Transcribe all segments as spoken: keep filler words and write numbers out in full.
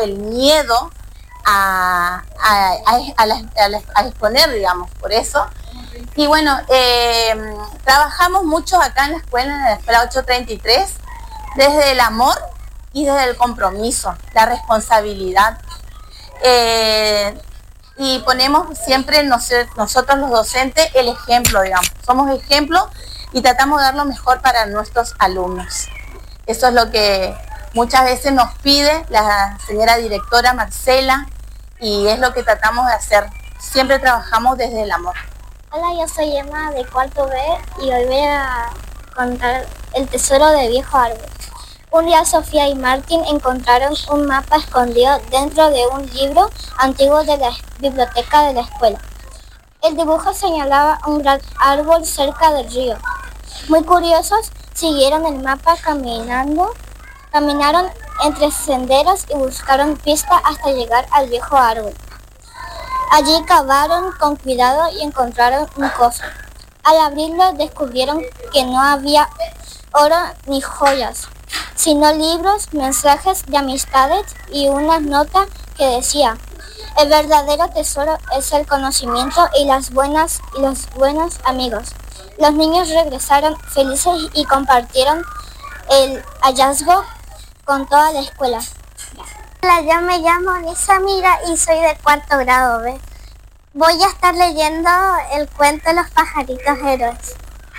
el miedo a, a, a, a, la, a, la, a exponer, digamos, por eso. Y bueno, eh, trabajamos mucho acá en la escuela, en la escuela ochocientos treinta y tres, desde el amor y desde el compromiso, la responsabilidad. Eh, y ponemos siempre nos, nosotros los docentes el ejemplo, digamos. Somos ejemplo y tratamos de dar lo mejor para nuestros alumnos. Eso es lo que muchas veces nos pide la señora directora Marcela y es lo que tratamos de hacer. Siempre trabajamos desde el amor. Hola, yo soy Emma de cuarto B y hoy voy a contar el tesoro de viejo árbol. Un día Sofía y Martín encontraron un mapa escondido dentro de un libro antiguo de la biblioteca de la escuela. El dibujo señalaba un gran árbol cerca del río. Muy curiosos, siguieron el mapa caminando, caminaron entre senderos y buscaron pistas hasta llegar al viejo árbol. Allí cavaron con cuidado y encontraron un cofre. Al abrirlo descubrieron que no había oro ni joyas, sino libros, mensajes de amistades y una nota que decía: el verdadero tesoro es el conocimiento y las buenas y los buenos amigos. Los niños regresaron felices y compartieron el hallazgo con toda la escuela. Hola, yo me llamo Nisa Mira y soy de cuarto grado B. Voy a estar leyendo el cuento Los pajaritos héroes.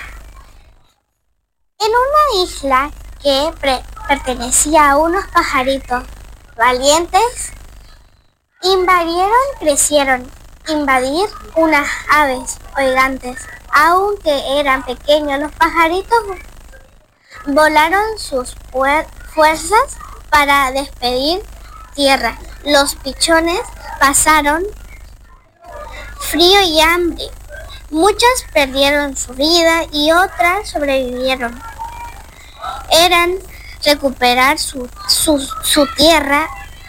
En una isla que pre- pertenecía a unos pajaritos valientes, invadieron, crecieron, invadir unas aves gigantes. Aunque eran pequeños, los pajaritos volaron sus fuer- fuerzas para despedir tierra. Los pichones pasaron frío y hambre. Muchas perdieron su vida y otras sobrevivieron. Eran recuperar su, su, su tierra,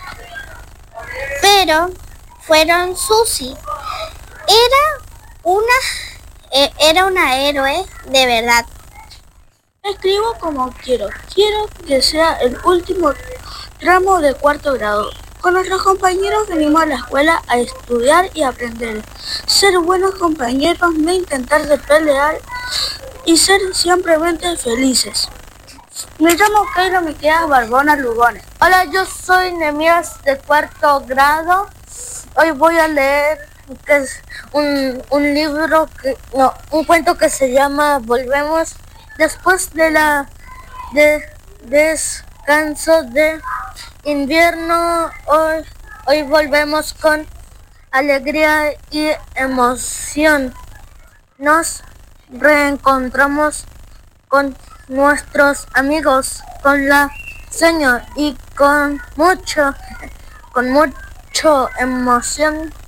pero fueron Susi. Era una, eh, era una héroe de verdad. Escribo como quiero. Quiero que sea el último tramo de cuarto grado. Con nuestros compañeros venimos a la escuela a estudiar y aprender. Ser buenos compañeros, no intentar de pelear y ser siempre felices. Me llamo Keiro Miqueas Barbona Lugones. Hola, yo soy Nehemías de cuarto grado. Hoy voy a leer que es un, un libro, que, no, un cuento que se llama Volvemos. Después de la de, descanso de invierno, hoy, hoy volvemos con alegría y emoción. Nos reencontramos con nuestros amigos, con la señora y con mucho, con mucho emoción